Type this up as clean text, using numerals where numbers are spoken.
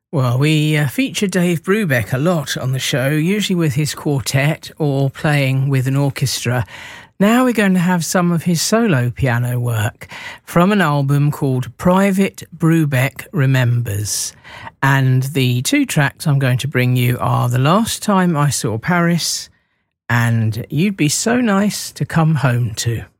Well, we feature Dave Brubeck a lot on the show, usually with his quartet or playing with an orchestra. Now we're going to have some of his solo piano work from an album called Private Brubeck Remembers. And the two tracks I'm going to bring you are The Last Time I Saw Paris and You'd Be So Nice to Come Home To.